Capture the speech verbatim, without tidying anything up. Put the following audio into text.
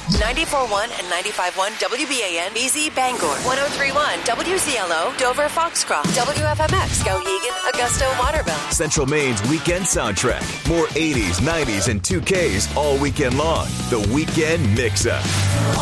ninety-four point one and ninety-five point one W B A N B Z Bangor, one oh three point one W C L O Dover Foxcroft, W F M X Skowhegan, Augusta, Waterville. Central Maine's weekend soundtrack. More eighties, nineties, and two Ks all weekend long. The Weekend Mix-Up.